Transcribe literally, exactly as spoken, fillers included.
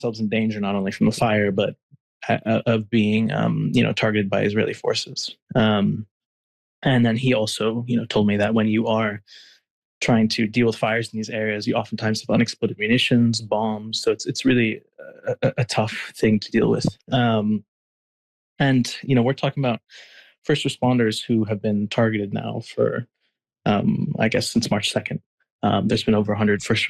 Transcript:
themselves in danger not only from the fire but uh, of being, um, you know, targeted by Israeli forces. Um, and then he also, you know, told me that when you are trying to deal with fires in these areas, you oftentimes have unexploded munitions, bombs. So it's it's really a, a, a tough thing to deal with. Um, and you know, we're talking about first responders who have been targeted now for, um, I guess, since March second. Um, there's been over one hundred first